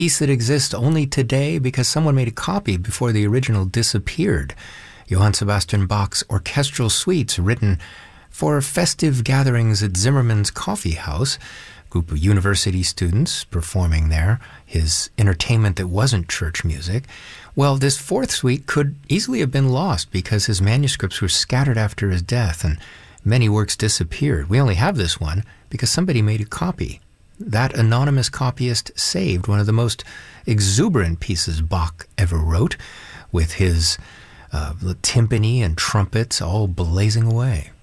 piece that exists only today because someone made a copy before the original disappeared. Johann Sebastian Bach's orchestral suites written for festive gatherings at Zimmermann's Coffee House, a group of university students performing there, his entertainment that wasn't church music. Well, this fourth suite could easily have been lost because his manuscripts were scattered after his death and many works disappeared. We only have this one because somebody made a copy. That anonymous copyist saved one of the most exuberant pieces Bach ever wrote, with his timpani and trumpets all blazing away.